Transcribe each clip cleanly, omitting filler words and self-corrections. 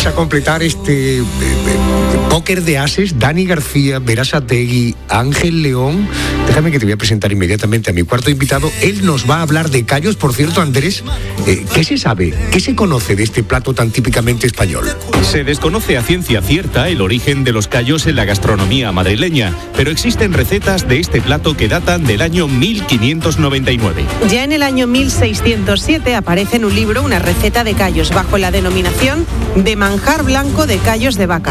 a completar este póker de ases, Dani García, Berasategui, Ángel León. Déjame que te voy a presentar inmediatamente a mi cuarto invitado. Él nos va a hablar de callos. Por cierto, Andrés, ¿qué se sabe? ¿Qué se conoce de este plato tan típicamente español? Se desconoce a ciencia cierta el origen de los callos en la gastronomía madrileña, pero existen recetas de este plato que datan del año 1599. Ya en el año 1607 aparece en un libro una receta de callos bajo la denominación de manjar blanco de callos de vaca.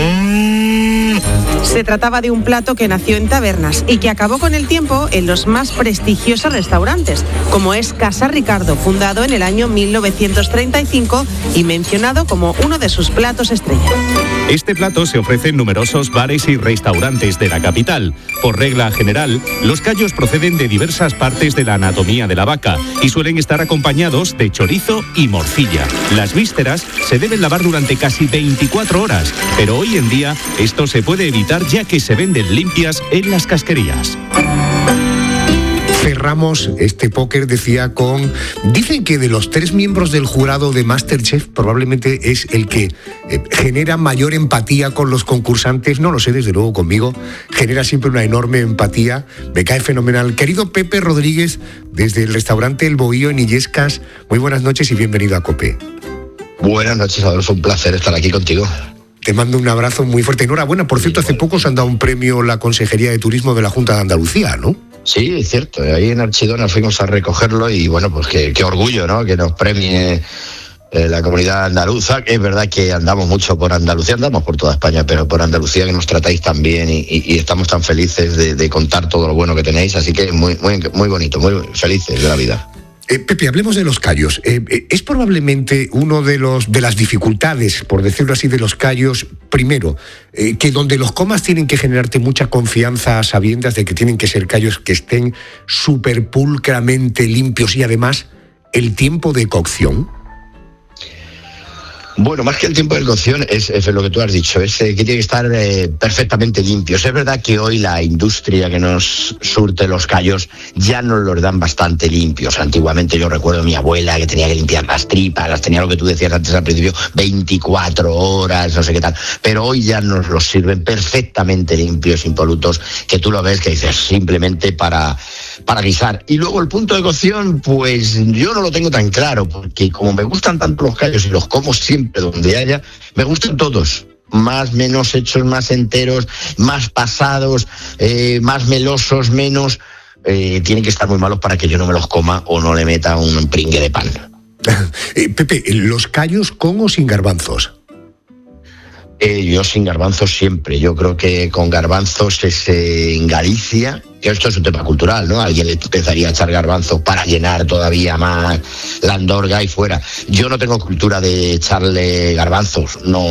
Se trataba de un plato que nació en tabernas y que acabó con el tiempo en los más prestigiosos restaurantes, como es Casa Ricardo, fundado en el año 1935 y mencionado como uno de sus platos estrella. Este plato se ofrece en numerosos bares y restaurantes de la capital. Por regla general, los callos proceden de diversas partes de la anatomía de la vaca y suelen estar acompañados de chorizo y morcilla. Las vísceras se deben lavar durante casi 24 horas, pero hoy en día esto se puede evitar ya que se venden limpias en las casquerías. Cerramos este póker, decía, con... Dicen que de los 3 miembros del jurado de MasterChef probablemente es el que genera mayor empatía con los concursantes. No lo sé, desde luego conmigo. Genera siempre una enorme empatía. Me cae fenomenal. Querido Pepe Rodríguez, desde el restaurante El Bohío en Illescas, muy buenas noches y bienvenido a COPE. Buenas noches, Adolfo. Un placer estar aquí contigo. Te mando un abrazo muy fuerte. Enhorabuena. Por cierto, hace poco se han dado un premio la Consejería de Turismo de la Junta de Andalucía, ¿no? Sí, es cierto. Ahí en Archidona fuimos a recogerlo y bueno, pues qué orgullo, ¿no? Que nos premie la comunidad andaluza. Es verdad que andamos mucho por Andalucía, andamos por toda España, pero por Andalucía que nos tratáis tan bien y estamos tan felices de contar todo lo bueno que tenéis. Así que muy bonito, muy felices de la vida. Pepe, hablemos de los callos. Es probablemente uno de las dificultades, por decirlo así, de los callos, primero, que donde los comas tienen que generarte mucha confianza a sabiendas de que tienen que ser callos que estén súper pulcramente limpios y además el tiempo de cocción. Bueno, más que el tiempo de cocción es lo que tú has dicho, es que tiene que estar perfectamente limpios. Es verdad que hoy la industria que nos surte los callos ya nos los dan bastante limpios. Antiguamente yo recuerdo a mi abuela que tenía que limpiar las tripas, las tenía, lo que tú decías antes al principio, 24 horas, no sé qué tal. Pero hoy ya nos los sirven perfectamente limpios, impolutos, que tú lo ves que dices simplemente para guisar. Y luego el punto de cocción, pues yo no lo tengo tan claro, porque como me gustan tanto los callos y los como siempre donde haya, me gustan todos, más, menos hechos, más enteros, más pasados, más melosos, menos, tienen que estar muy malos para que yo no me los coma o no le meta un pringue de pan. Pepe, ¿los callos con o sin garbanzos? Yo sin garbanzos siempre. Yo creo que con garbanzos es en Galicia, que esto es un tema cultural, ¿no? Alguien le empezaría a echar garbanzos para llenar todavía más la andorga y fuera. Yo no tengo cultura de echarle garbanzos. No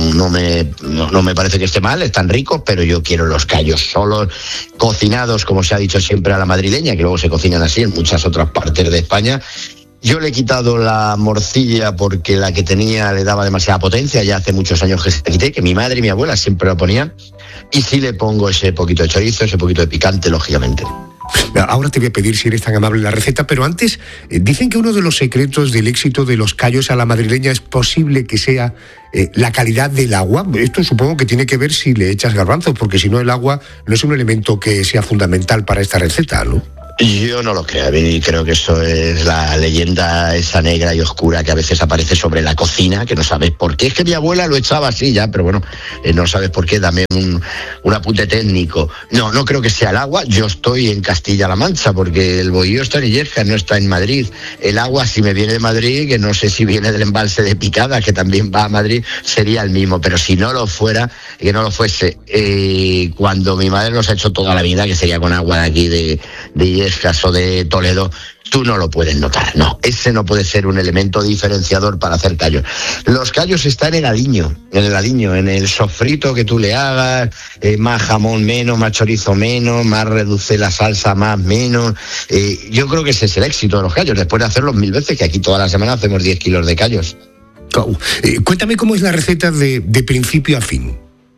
me parece que esté mal, están ricos, pero yo quiero los callos solos, cocinados, como se ha dicho siempre a la madrileña, que luego se cocinan así en muchas otras partes de España. Yo le he quitado la morcilla porque la que tenía le daba demasiada potencia, ya hace muchos años que se la quité, que mi madre y mi abuela siempre la ponían, y sí le pongo ese poquito de chorizo, ese poquito de picante, lógicamente. Ahora te voy a pedir, si eres tan amable, la receta, pero antes, dicen que uno de los secretos del éxito de los callos a la madrileña es posible que sea la calidad del agua. Esto supongo que tiene que ver si le echas garbanzos, porque si no el agua no es un elemento que sea fundamental para esta receta, ¿no? Yo no lo creo, y creo que eso es la leyenda esa negra y oscura que a veces aparece sobre la cocina, que no sabes por qué. Es que mi abuela lo echaba así ya, pero bueno, no sabes por qué, dame un apunte técnico. No creo que sea el agua. Yo estoy en Castilla-La Mancha, porque el Bohío está en Illescas, no está en Madrid. El agua, si me viene de Madrid, que no sé si viene del embalse de Picada, que también va a Madrid, sería el mismo, pero si no lo fuera, que no lo fuese, cuando mi madre nos ha hecho toda la vida, que sería con agua de aquí de Illescas, caso de Toledo, tú no lo puedes notar, no, ese no puede ser un elemento diferenciador para hacer callos. Los callos están en el aliño, en el sofrito que tú le hagas, más jamón menos, más chorizo menos, más reduce la salsa más menos. Yo creo que ese es el éxito de los callos, después de hacerlos 1000 veces, que aquí toda la semana hacemos 10 kilos de callos. Cuéntame cómo es la receta de principio a fin.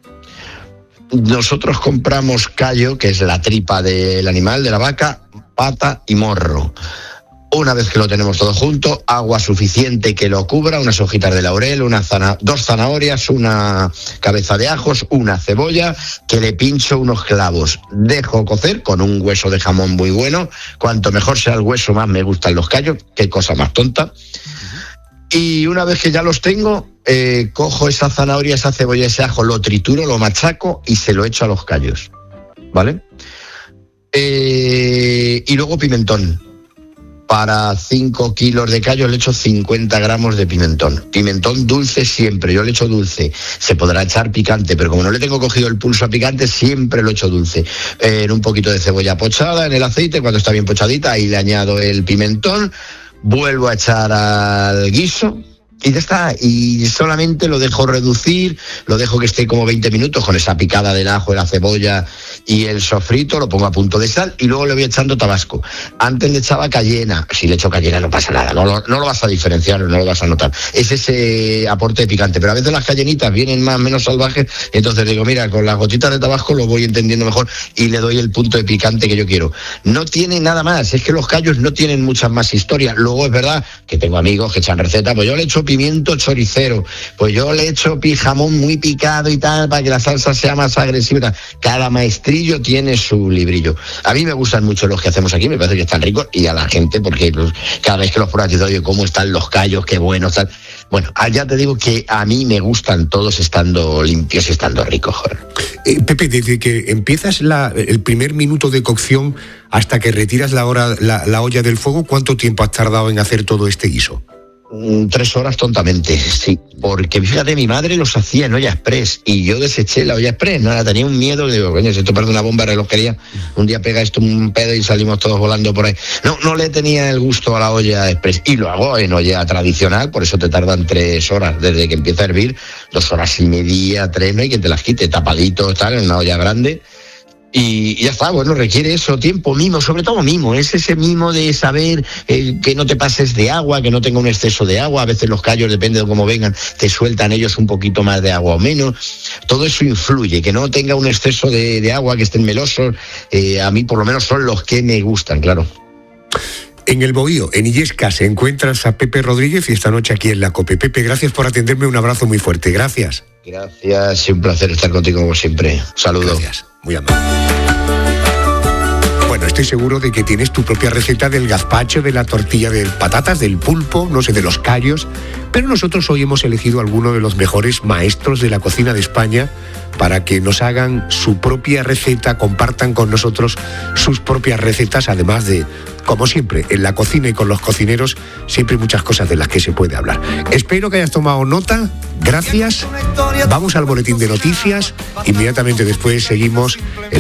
Nosotros compramos callo, que es la tripa del animal, de la vaca, pata y morro. Una vez que lo tenemos todo junto, agua suficiente que lo cubra, unas hojitas de laurel, dos zanahorias, una cabeza de ajos, una cebolla, que le pincho unos clavos. Dejo cocer con un hueso de jamón muy bueno. Cuanto mejor sea el hueso, más me gustan los callos. Qué cosa más tonta. Y una vez que ya los tengo, cojo esa zanahoria, esa cebolla, ese ajo, lo trituro, lo machaco y se lo echo a los callos, ¿vale? Y luego pimentón. Para 5 kilos de callos le echo 50 gramos de pimentón. Pimentón dulce siempre, yo le echo dulce. Se podrá echar picante, pero como no le tengo cogido el pulso a picante, siempre lo echo dulce. En un poquito de cebolla pochada en el aceite, cuando está bien pochadita, ahí le añado el pimentón, vuelvo a echar al guiso. Y ya está, y solamente lo dejo reducir, lo dejo que esté como 20 minutos con esa picada del ajo, la cebolla y el sofrito, lo pongo a punto de sal y luego le voy echando tabasco. Antes le echaba cayena, si le echo cayena no pasa nada, no lo vas a diferenciar, no lo vas a notar. Es ese aporte de picante, pero a veces las cayenitas vienen más o menos salvajes, entonces digo, mira, con las gotitas de tabasco lo voy entendiendo mejor y le doy el punto de picante que yo quiero. No tiene nada más, es que los callos no tienen muchas más historias. Luego es verdad que tengo amigos que echan recetas, pues yo le echo pimiento choricero, pues yo le echo jamón muy picado y tal, para que la salsa sea más agresiva. Cada maestrillo tiene su librillo. A mí me gustan mucho los que hacemos aquí, me parece que están ricos, y a la gente, porque pues, cada vez que los pruebas, digo, oye, ¿cómo están los callos? Qué buenos están. Bueno, ya te digo que a mí me gustan todos estando limpios y estando ricos, joder. Pepe, desde que empiezas el primer minuto de cocción hasta que retiras la olla del fuego, ¿cuánto tiempo has tardado en hacer todo este guiso? 3 horas tontamente, sí, porque fíjate, mi madre los hacía en olla express y yo deseché la olla express, nada, tenía un miedo, digo, coño, si esto parece una bomba de relojería, un día pega esto un pedo y salimos todos volando por ahí. No le tenía el gusto a la olla express y lo hago en olla tradicional, por eso te tardan 3 horas, desde que empieza a hervir, 2 horas y media, 3, no hay quien te las quite, tapaditos, tal, en una olla grande. Y ya está, bueno, requiere eso, tiempo, mimo, sobre todo mimo, es ese mimo de saber que no te pases de agua, que no tenga un exceso de agua, a veces los callos, depende de cómo vengan, te sueltan ellos un poquito más de agua o menos, todo eso influye, que no tenga un exceso de agua, que estén melosos, a mí por lo menos son los que me gustan, claro. En El Bohío, en Illescas, encuentras a Pepe Rodríguez y esta noche aquí en la COPE. Pepe, gracias por atenderme, un abrazo muy fuerte, gracias. Gracias, un placer estar contigo como siempre. Saludos. Gracias, muy amable. Bueno, estoy seguro de que tienes tu propia receta del gazpacho, de la tortilla de patatas, del pulpo, no sé, de los callos, pero nosotros hoy hemos elegido a algunos de los mejores maestros de la cocina de España para que nos hagan su propia receta, compartan con nosotros sus propias recetas, además de, como siempre, en la cocina y con los cocineros, siempre hay muchas cosas de las que se puede hablar. Espero que hayas tomado nota, gracias, vamos al boletín de noticias, inmediatamente después seguimos en